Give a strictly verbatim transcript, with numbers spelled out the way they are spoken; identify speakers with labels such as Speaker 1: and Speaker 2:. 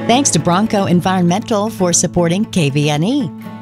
Speaker 1: Thanks to Bronco Environmental for supporting K V N E.